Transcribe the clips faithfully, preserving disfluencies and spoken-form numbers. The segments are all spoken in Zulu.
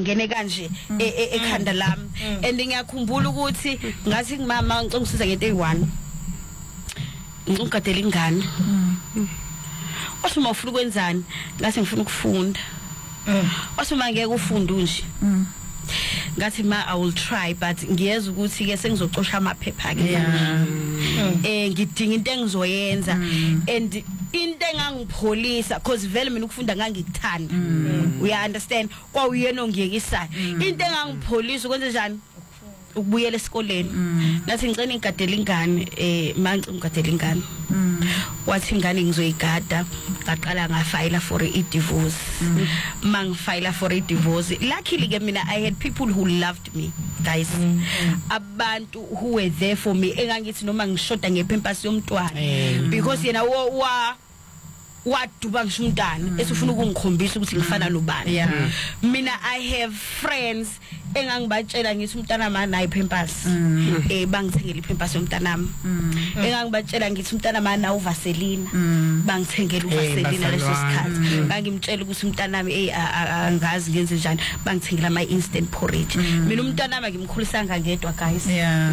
angene kanje ekhanda lami and ngiyakhumbula ukuthi ngathi ngimama ngicela ukusiza ngento eyi-one ngigadela ingane osuma ufuna ukwenzani ngathi ngifuna ukufunda osuma ngeke ufunde nje ngathi ma I will try but ngiyeza ukuthi ke sengizocosha amaphepha ke eh ngidinga into engizoyenza and into engangipholisa because vele mina ukufunda ngangikuthanda uya understand kwa uyena ongiyekisayo into engangipholisa ukwenza njani ukubuyela esikoleni nathi ngicela ngigadela ingane eh manje ngigadela ingane wathi ingane ngizoyigada ngaqala ngafile for a divorce mangifile for a divorce luckily ke mina I had people who loved me guys abantu who were there for me engangithi noma ngishoda ngepampers yomntwana because yena wa waduba ngisho umntana esifuna ukungikhombisa ukuthi ngifana nobani mina I have friends engangibatshela ngithi umntana manje nayi pampers eh bangithengele ipampers yomntanami engangibatshela ngithi umntana manje nawu Vaseline bangithengele uVaseline leso sikhathi ngangimtshela ukuthi umntanami eh angazi ngenze njani bangithengela my instant porridge mina umntanami ngimkhulisanga ngedwa guys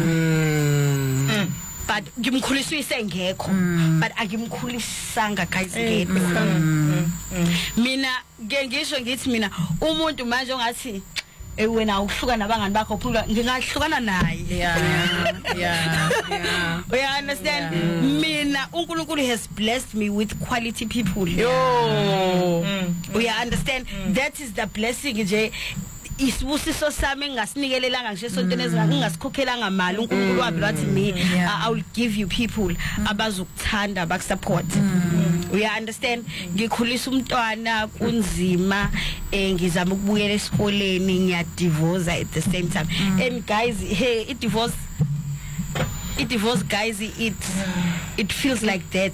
but ngimkhuliswe ngekho but akimkhulisanga guys ngedwa mina ngisho ngithi mina umuntu manje ongathi eh wena uhluka nabangani bakho phula ngingahlukana naye yeah yeah yeah we understand mina uNkulunkulu has blessed me with quality people yo we understand that is the blessing nje isibusiso sami ngasinikelelela ngisho esontweni ezingasikhokhela ngamali uNkulunkulu wabi wathi me I will give you people abazokuthanda bakusupport we understand ngikhulisa umntwana kunzima ngizama ukubuyela esikoleni ngiyadivorce at the same time and guys hey it divorce it divorce guys it it feels like death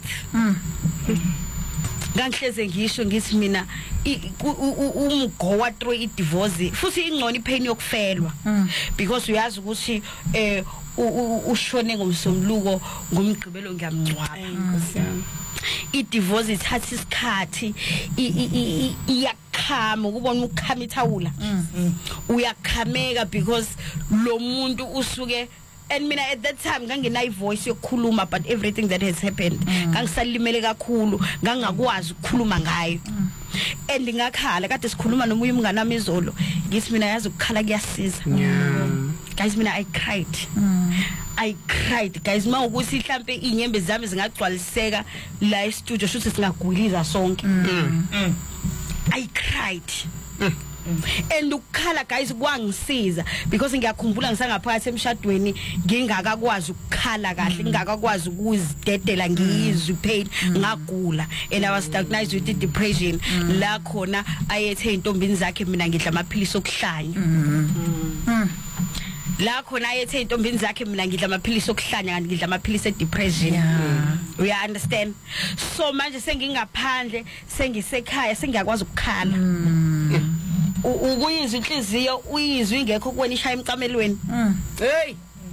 ngangihleze ngisho ngithi mina umgowa through I divorce futhi ingcono ipain yokufelwa because uyazi ukuthi eh ushone ngomsombuluko ngomgqibelo ngiyamncwaba I divorce ithatha isikhathi iyakhama ukubona ukukhama ithawula uyakhameka because lo muntu usuke and mina at that time ngangena voice yokukhuluma but everything that has happened ngangisalimele kakhulu ngangakwazi ukukhuluma ngayo and ngakhala kade sikhuluma nomunye umngane wami izolo ngithi mina yazi ukukhala kuyasiza guys mina I cried I cried guys mawukuthi mhlambe inyembe zami zingagcwaliseka la e studio shothi singagwiliza sonke I cried and ukukhala guys kwangisiza because ngiyakhumbula ngisangaphakathi emshadweni ngingakakwazi ukukhala kahle ngingakakwazi ukuzidedela ngiyizwe pain ngagula and I was diagnosed with depression la khona ayethe intombini zakhe mina ngidla amaphilisi okuhlanya la khona ayethe intombini zakhe mina ngidla amaphilisi okuhlanya kanti ngidla amaphilisi edepression we understand so manje sengingaphandle sengisekhaya sengiyakwazi ukukhala ukuyizwa inhliziyo uyizwa ingekho kuwena ishaya emcamelweni hey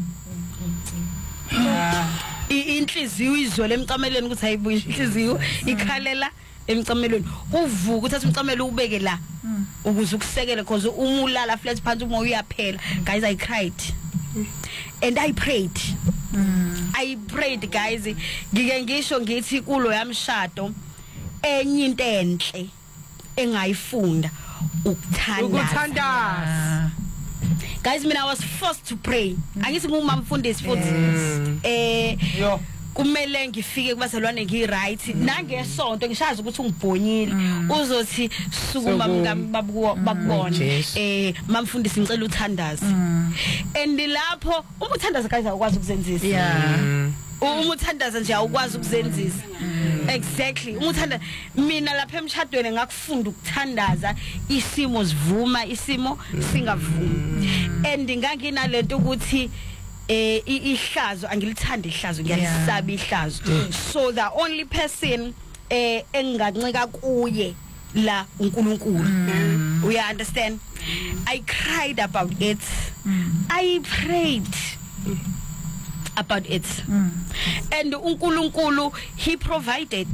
inhliziyo izole emcamelweni ukuthi hayibuye inhliziyo ikhalela emcamelweni uvuka uthatha umcamelo ubeke la ukuze ukusekele because umulala flat phansi umoya uyaphela guys I cried and I prayed I prayed guys ngike ngisho ngithi kulo yamshado enye into enhle engayifunda ukuthandaza guys mina I was forced to pray angithi ngumamfundisi futhi eh kumele ngifike kubazalwane ngi right nangesonto ngishazi ukuthi ungibhonyile uzothi sukuma babukubona eh mamfundisi ngicela uthandaza and lapho uma uthandaza guys awukwazi ukuzenzisa yeah uma uthandaza nje awukwazi ukuzenzisa exactly uma uthanda mina lapha emshadweni ngakufunda ukuthandaza isimo sivuma isimo singavumi and nganginalento ukuthi eh ihlazo angilithanda ihlazo ngiyalisaba ihlazo so the only person eh engancika kuye la uNkulunkulu we understand I cried about it I prayed about it and uNkulunkulu he provided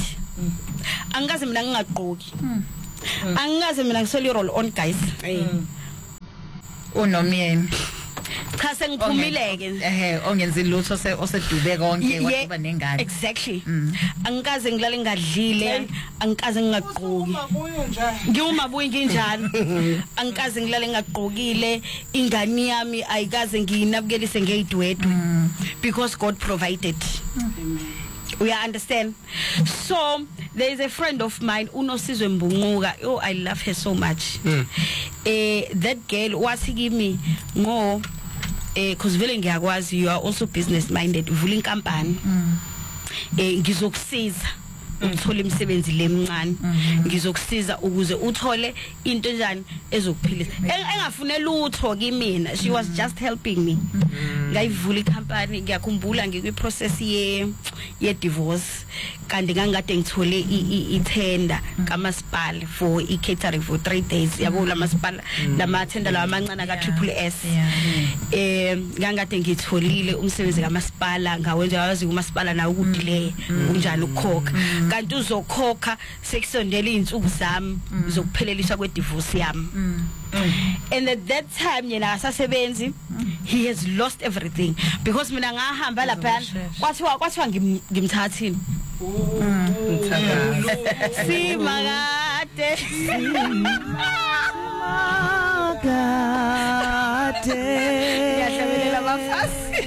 angaze mina ngingaqoki angaze mina ngisole roll on guys unomyeni cha sengiphumile ke ehe ongenzi lutho osedube konke wakuba nengane exactly angikaze ngilale ngadlile angikaze ngingaqoki ngiumabuyi nginjalo angikaze ngilale ngaqokile ingane yami ayikaze ngiyinabukelise ngeyidwedwe because God provided. We understand. So there is a friend of mine uNosizwe Mbunguka. Oh, I love her so much. Mm. Uh, that girl wathi kimi ngo eh cause vele ngiyakwazi you are also business minded uvula inkampani eh ngizokusiza ukuthola imisebenzi lemncane ngizokusiza ukuze uthole into njani ezokuphilisa engafune lutho kimi. She was just helping me ngayivula ikhampani ngiyakhumbula ngikwi process ye ye divorce kanti ngangade ngithole I tender kamasipala for I catering for three days yabo la masipala lama tender lawa amancane ka triple S eh ngangade ngitholile umsebenzi kamasipala ngawenza yazi umasipala na ukudelay unjani ukukhokha kanti uzokhokha sekusondela izinsuku zami zokupheleliswa kwe divorce yami. And at that time yena asasebenzi he has lost everything because mina ngahamba lapha kwathiwa kwathiwa ngimthathini simakade simakade yahlabelela bafasi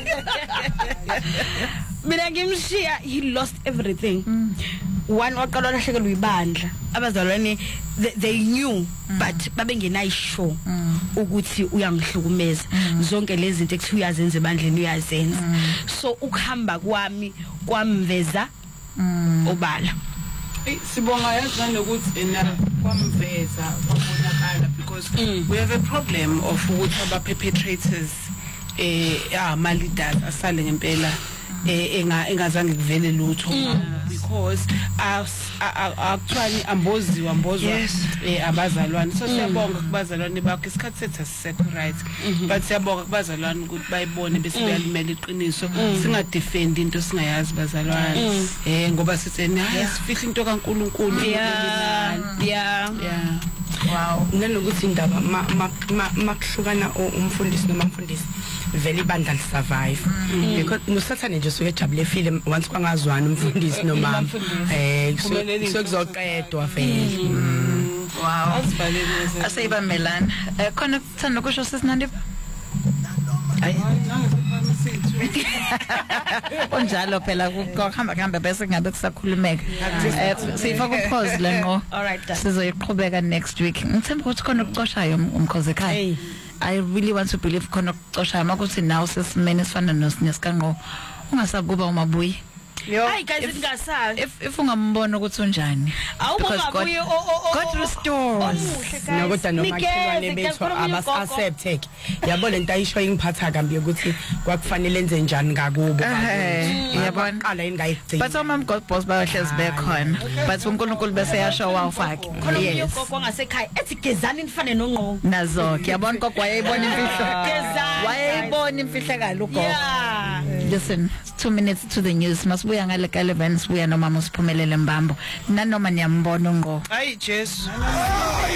mina ngimshiya he lost everything. One waqala lahlekelwa ibandla abazalwane they knew but babengenayisho ukuthi uyangihlukumeza zonke lezi zinto ekuthi uyazenza ebandleni uyazenza so ukuhamba kwami kwamveza obala sibonga yazana ukuthi ena kwamveza kwabonakala because we have a problem of ukuthi aba perpetrators eh ama leaders asale ngempela enga engazange kuvele lutho because actually ambozi wambozwa abazalwane so siyabonga kubazalwane bakho isikhathi sethu asisekho right but siyabonga kubazalwane ukuthi bayibone bese bayalimela iqiniso singadefend into singayazi bazalwane eh ngoba sitheni hayi sifihla into kaNkuluNkulu yeah yeah wow nanokuthi indaba makuhlukana umfundisi noma umfundisi vele ibandla lisurvive because nosathane nje suyejabule file once kwangazwana umfundisi nomama eh sokuzoqedwa vele. Wow aseyiba melana khona kuthanda ukusho sesinandi ay onjalo phela kuhamba kuhamba bese ngabe kusakhulumeka sifaka upause lenqo sizoyiqhubeka next week ngithemba ukuthi khona ukucoshayo umkhoze ekhaya. I really want to believe khona ukucoshayo makuthi now sesimene sifana nesikanqo ungasakuba umabuyi hayi guys singasazi if if ungambona ukuthi unjani awumabuyi God restores nokuthi nomakhelwane bethu abas accepted yabo lento ayisho ingiphatha kambi ukuthi kwakufanele enze njani ngakubo yabona qala yini ngayigcina but oma God boss bahlezi bekhona but uNkulunkulu bese yasho wawufaki yes kokho ngasekhaya ethi gezani nifane nonqo nazo yabona kokho wayeyibona imfihlo wayeyibona imfihlakalo ugogo. Listen, two minutes to the news. Masibuya ngale ka eleven sibuya nomama usiphumelele Mbambo nanoma niyambona ngo hayi Jesu